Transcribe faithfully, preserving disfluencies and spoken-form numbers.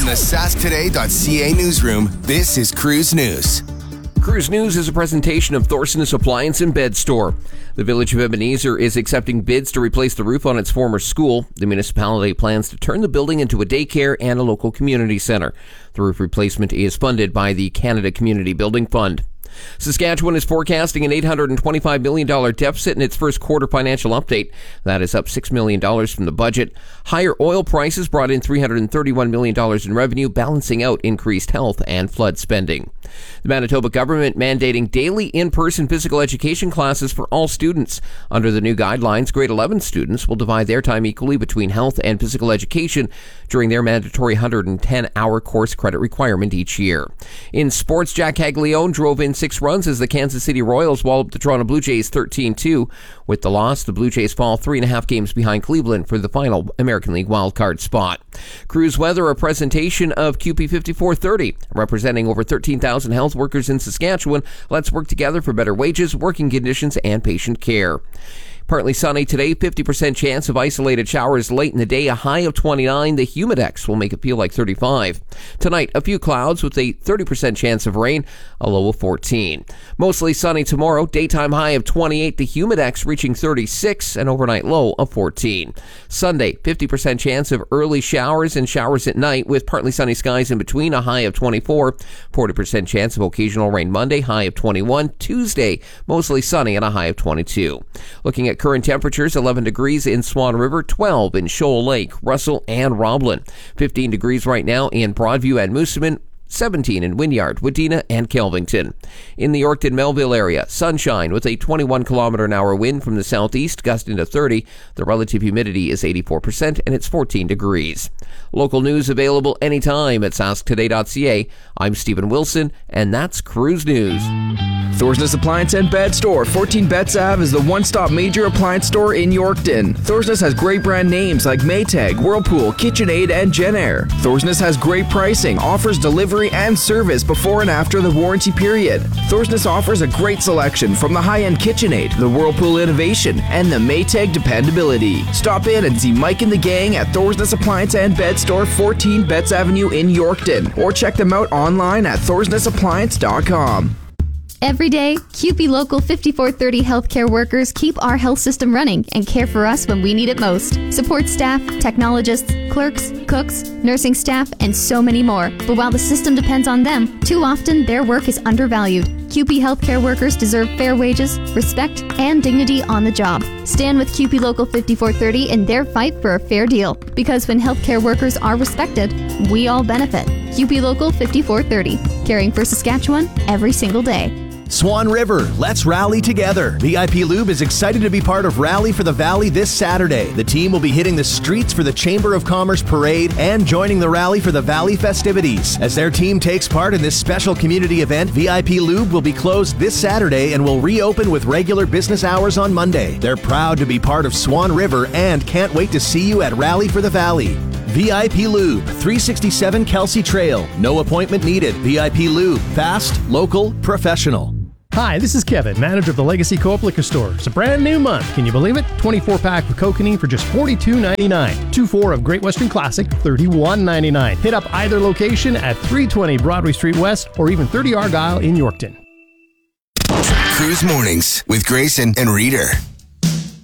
the sask today dot c a newsroom, this is Cruise News. Cruise News is a presentation of Thorsness Appliance and Bed Store. The Village of Ebenezer is accepting bids to replace the roof on its former school. The municipality plans to turn the building into a daycare and a local community center. The roof replacement is funded by the Canada Community Building Fund. Saskatchewan is forecasting an eight hundred twenty-five million dollars deficit in its first quarter financial update. That is up six million dollars from the budget. Higher oil prices brought in three hundred thirty-one million dollars in revenue, balancing out increased health and flood spending. The Manitoba government mandating daily in-person physical education classes for all students. Under the new guidelines, grade eleven students will divide their time equally between health and physical education during their mandatory one hundred ten hour course credit requirement each year. In sports, Jack Caglione drove in six runs as the Kansas City Royals walloped the Toronto Blue Jays thirteen two. With the loss, the Blue Jays fall three and a half games behind Cleveland for the final American League wildcard spot. Cruise Weather, a presentation of Q P fifty-four thirty, representing over thirteen thousand health workers in Saskatchewan. Let's work together for better wages, working conditions, and patient care. Partly sunny today, fifty percent chance of isolated showers late in the day, a high of twenty-nine. The Humidex will make it feel like thirty-five. Tonight, a few clouds with a thirty percent chance of rain, a low of fourteen. Mostly sunny tomorrow, daytime high of twenty-eight. The Humidex reaching thirty-six, an overnight low of fourteen. Sunday, fifty percent chance of early showers and showers at night with partly sunny skies in between, a high of twenty-four. forty percent chance of occasional rain Monday, high of twenty-one. Tuesday, mostly sunny and a high of twenty-two. Looking at current temperatures, eleven degrees in Swan River, twelve in Shoal Lake, Russell, and Roblin. fifteen degrees right now in Broadview and Moosomin. seventeen in Wynyard, Wadena, and Kelvington. In the Yorkton-Melville area, sunshine with a twenty-one kilometer an hour wind from the southeast, gusting to thirty. The relative humidity is eighty-four percent, and it's fourteen degrees. Local news available anytime at sask today dot c a. I'm Stephen Wilson, and that's Cruise News. Thorsness Appliance and Bed Store, fourteen Betts Avenue, is the one-stop major appliance store in Yorkton. Thorsness has great brand names like Maytag, Whirlpool, KitchenAid, and Genair. Thorsness has great pricing, offers delivery and service before and after the warranty period. Thorsness offers a great selection from the high-end KitchenAid, the Whirlpool innovation, and the Maytag dependability. Stop in and see Mike and the gang at Thorsness Appliance and Bed Store, fourteen Betts Avenue in Yorkton, or check them out online at thorsness appliance dot com. Every day, C U P E Local fifty-four thirty healthcare workers keep our health system running and care for us when we need it most. Support staff, technologists, clerks, cooks, nursing staff, and so many more. But while the system depends on them, too often their work is undervalued. C U P E healthcare workers deserve fair wages, respect, and dignity on the job. Stand with C U P E Local fifty-four thirty in their fight for a fair deal. Because when healthcare workers are respected, we all benefit. C U P E Local fifty-four thirty, caring for Saskatchewan every single day. Swan River, let's rally together. V I P Lube is excited to be part of Rally for the Valley this Saturday. The team will be hitting the streets for the Chamber of Commerce Parade and joining the Rally for the Valley festivities. As their team takes part in this special community event, V I P Lube will be closed this Saturday and will reopen with regular business hours on Monday. They're proud to be part of Swan River and can't wait to see you at Rally for the Valley. V I P Lube, three sixty-seven Kelsey Trail. No appointment needed. V I P Lube, fast, local, professional. Hi, this is Kevin, manager of the Legacy Co-op Liquor Store. It's a brand new month. Can you believe it? twenty-four pack of Kokanee for just forty-two ninety-nine. two four of Great Western Classic, thirty-one ninety-nine. Hit up either location at three twenty Broadway Street West or even thirty Argyle in Yorkton. Cruise Mornings with Grayson and Reader.